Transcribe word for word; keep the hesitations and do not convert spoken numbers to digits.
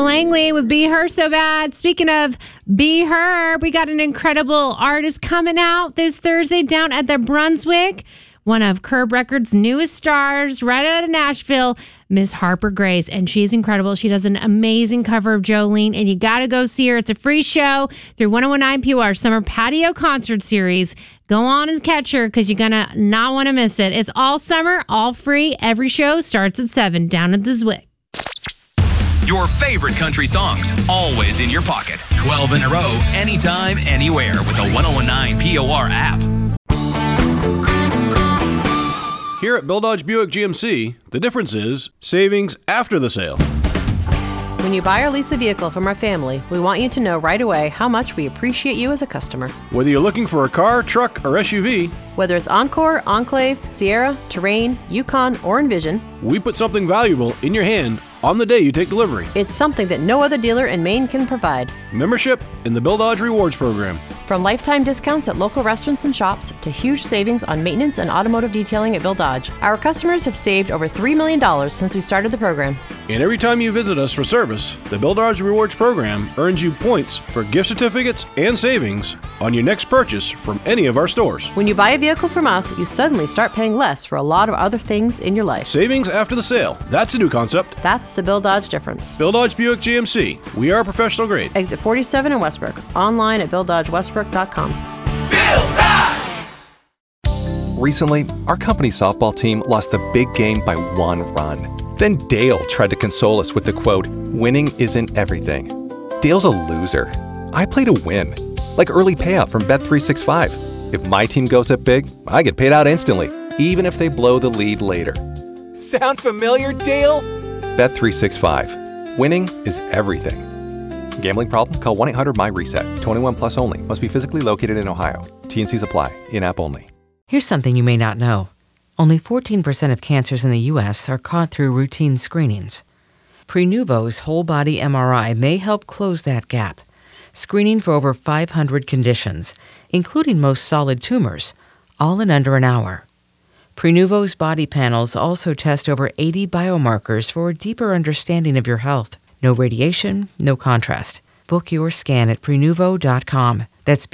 Langley with Be Her So Bad. Speaking of Be Her, we got an incredible artist coming out this Thursday down at the Brunswick. One of Curb Records' newest stars, right out of Nashville, Miss Harper Grace. And she's incredible. She does an amazing cover of Jolene, and you got to go see her. It's a free show through one oh one point nine P O R Summer Patio Concert Series. Go on and catch her because you're going to not want to miss it. It's all summer, all free. Every show starts at seven down at the Zwick. Your favorite country songs, always in your pocket. twelve in a row, anytime, anywhere with the one oh one point nine P O R app. Here at Bill Dodge Buick G M C, the difference is savings after the sale. When you buy or lease a vehicle from our family, we want you to know right away how much we appreciate you as a customer. Whether you're looking for a car, truck, or S U V, whether it's Encore, Enclave, Sierra, Terrain, Yukon, or Envision, we put something valuable in your hand on the day you take delivery. It's something that no other dealer in Maine can provide. Membership in the Bill Dodge Rewards Program. From lifetime discounts at local restaurants and shops to huge savings on maintenance and automotive detailing at Bill Dodge, our customers have saved over three million dollars since we started the program. And every time you visit us for service, the Bill Dodge Rewards Program earns you points for gift certificates and savings on your next purchase from any of our stores. When you buy a vehicle from us, you suddenly start paying less for a lot of other things in your life. Savings after the sale. That's a new concept. That's the Bill Dodge difference. Bill Dodge Buick G M C. We are professional grade. Exit forty-seven in Westbrook. Online at bill dodge westbrook dot com. Bill Dodge! Recently, our company softball team lost the big game by one run. Then Dale tried to console us with the quote, "Winning isn't everything." Dale's a loser. I play to win. Like early payout from Bet three sixty-five. If my team goes up big, I get paid out instantly, even if they blow the lead later. Sound familiar, Dale? Bet three sixty-five. Winning is everything. Gambling problem? Call one eight hundred M Y reset. twenty-one plus only. Must be physically located in Ohio. T and Cs apply. In-app only. Here's something you may not know. Only fourteen percent of cancers in the U S are caught through routine screenings. Prenuvo's whole-body M R I may help close that gap, screening for over five hundred conditions, including most solid tumors, all in under an hour. Prenuvo's body panels also test over eighty biomarkers for a deeper understanding of your health. No radiation, no contrast. Book your scan at prenuvo dot com. That's